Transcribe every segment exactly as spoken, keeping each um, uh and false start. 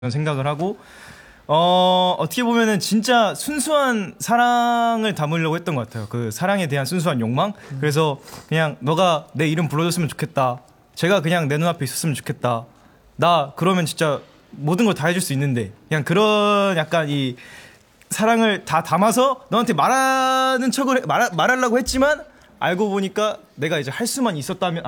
생각을 하고 어 어떻게 보면은 진짜 순수한 사랑을 담으려고 했던 것 같아요. 그 사랑에 대한 순수한 욕망. 음. 그래서 그냥 너가 내 이름 불러줬으면 좋겠다. 제가 그냥 내 눈앞에 있었으면 좋겠다. 나 그러면 진짜 모든 걸 다 해줄 수 있는데 그냥 그런 약간 이 사랑을 다 담아서 너한테 말하는 척을 해, 말 말하려고 했지만 알고 보니까 내가 이제 할 수만 있었다면 아,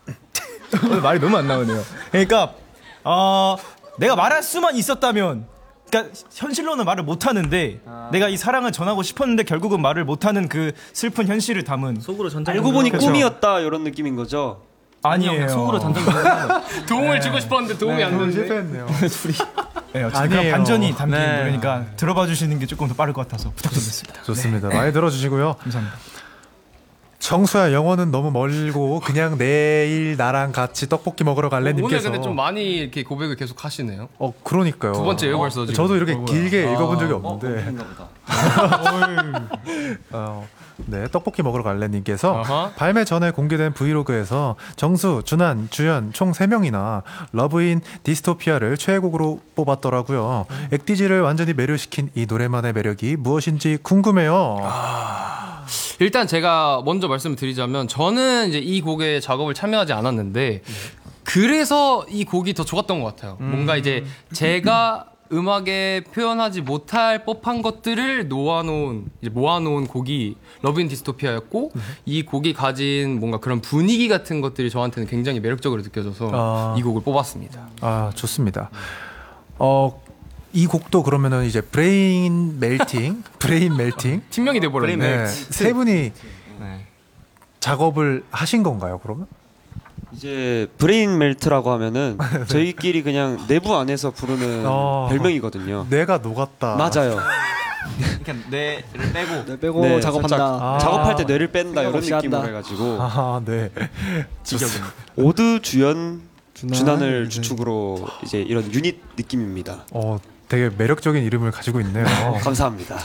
말이 너무 안 나오네요. 그러니까 어. 내가 말할 수만 있었다면, 그러니까 현실로는 말을 못 하는데 아. 내가 이 사랑을 전하고 싶었는데 결국은 말을 못 하는 그 슬픈 현실을 담은. 속으로 전달. 알고 보니 그렇죠. 꿈이었다 이런 느낌인 거죠. 아니에요. 속으로 전달. 도움을 네. 주고 싶었는데 도움이 네. 안 되는데. 실패했네요. 둘이. 네, 어쨌든 그런 반전이 담긴 네. 노래니까 들어봐 주시는 게 조금 더 빠를 것 같아서 부탁드리겠습니다. 좋습니다. 네. 많이 들어주시고요. 감사합니다. 정수야, 영어는 너무 멀고 그냥 내일 나랑 같이 떡볶이 먹으러 갈래? 님께서. 오늘 근데 좀 많이 이렇게 고백을 계속 하시네요. 어, 그러니까요. 두 번째예요, 벌써. 어, 지금. 저도 이렇게 어, 길게 아, 읽어본 적이 없는데. 어, 어, 네, 떡볶이 먹으러 갈래? 님께서 발매 전에 공개된 브이로그에서 정수, 준한, 주연 총 세 명이나 러브인 디스토피아를 최애곡으로 뽑았더라고요. 음. 엑디지를 완전히 매료시킨 이 노래만의 매력이 무엇인지 궁금해요. 아... 일단 제가 먼저 말씀을 드리자면 저는 이제 이 곡에 작업을 참여하지 않았는데 네. 그래서 이 곡이 더 좋았던 것 같아요. 음. 뭔가 이제 제가 음악에 표현하지 못할 법한 것들을 놓아놓은 이제 모아놓은 곡이 러브인 디스토피아였고 네. 이 곡이 가진 뭔가 그런 분위기 같은 것들이 저한테는 굉장히 매력적으로 느껴져서 아. 이 곡을 뽑았습니다. 아, 좋습니다. 어. 이 곡도 그러면은 이제 브레인 멜팅, 브레인 멜팅 팀명이 돼버렸네. 네. 세 분이 네. 작업을 하신 건가요, 그러면? 이제 브레인 멜트라고 하면은 네. 저희끼리 그냥 내부 안에서 부르는 어, 별명이거든요. 뇌가 녹았다. 맞아요. 그러니까 뇌를 빼고 뇌 빼고 네, 작업한다. 아. 작업할 때 뇌를 뺀다 이런 느낌으로 한다. 해가지고. 아, 네. 오드 주연 준한, 준한을 주축으로 이제 이런 유닛 느낌입니다. 어. 되게 매력적인 이름을 가지고 있네요. 감사합니다.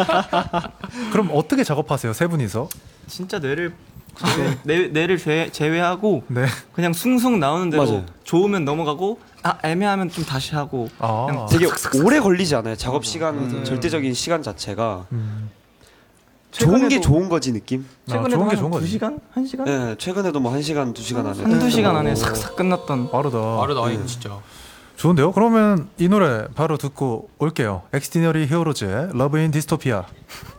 그럼 어떻게 작업하세요, 세 분이서? 진짜 뇌를 제외, 뇌, 뇌를 제외, 제외하고 네. 그냥 숭숭 나오는 대로 맞아요. 좋으면 넘어가고 아 애매하면 좀 다시 하고 아. 되게 오래 걸리지 않아요. 작업 시간 음. 절대적인 시간 자체가 음. 좋은 게 좋은 거지 느낌. 최근에도 아, 좋은 게 좋은 거지. 두 시간? 한 시간? 네, 최근에도 뭐 한 시간, 두 시간 안에 한두 시간 안에 싹싹 끝났던. 빠르다. 빠르다, 네. 진짜. 좋은데요? 그러면 이 노래 바로 듣고 올게요. 엑스티너리 히어로즈의 러브 인 디스토피아.